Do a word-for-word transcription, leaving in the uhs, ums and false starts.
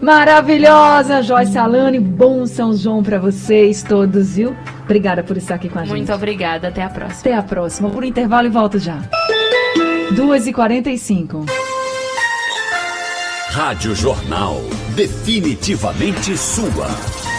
Maravilhosa, Joyce Alane. Bom São João para vocês todos, viu? Obrigada por estar aqui com a gente. Muito obrigada, até a próxima. Até a próxima. Por intervalo e volto já. duas e quarenta e cinco. Rádio Jornal, definitivamente sua.